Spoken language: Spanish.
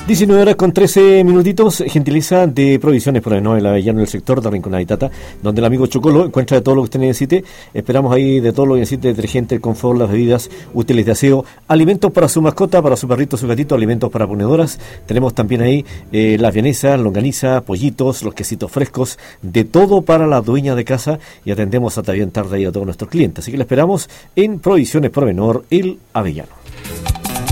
19:13, gentileza de Provisiones Provenor, el Avellano, del sector de Rincón y Tata, donde el amigo Chocolo encuentra de todo lo que usted necesite. Esperamos ahí de todo lo que necesite: detergente, el confort, las bebidas, útiles de aseo, alimentos para su mascota, para su perrito, su gatito, alimentos para ponedoras. Tenemos también ahí las vienesas, longaniza, pollitos, los quesitos frescos, de todo para la dueña de casa, y atendemos hasta bien tarde ahí a todos nuestros clientes. Así que le esperamos en Provisiones Provenor, el Avellano.